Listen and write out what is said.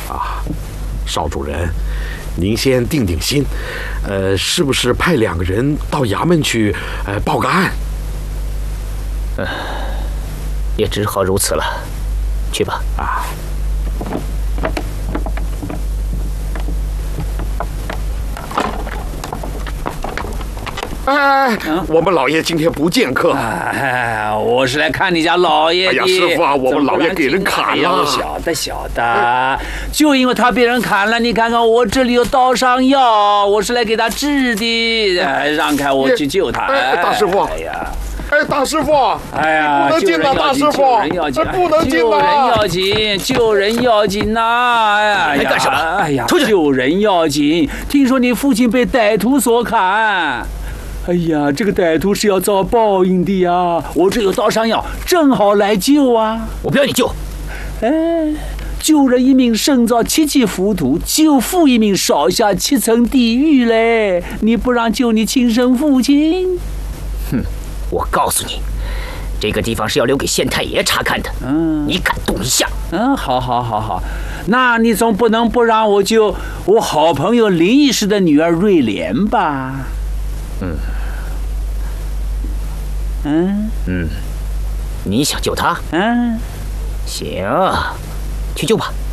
邵主任，您先定定心，是不是派2个人到衙门去，报个案？ 也只好如此了，去吧。 我们老爷今天不见客。 我是来看你家老爷的。 师傅啊，我们老爷给人砍了。 晓得，就因为他被人砍了，你看看我这里有刀伤药，我是来给他治的。让开，我去救他。 大师傅。大师傅！不能进呐，大师傅！不能进呐！ 救人要紧呐！ 你干什么？出去！ 救人要紧！听说你父亲被歹徒所砍。这个歹徒是要遭报应的呀！我这有刀伤药，正好来救啊！ 我不要你救。 救人一命胜造7级浮屠，救父一命少下7层地狱嘞！你不让救你亲生父亲？ 哼！我告诉你，这个地方是要留给县太爷查看的。你敢动一下？ 好，那你总不能不让我救我好朋友林医师的女儿瑞莲吧？ 你想救她？行，去救吧。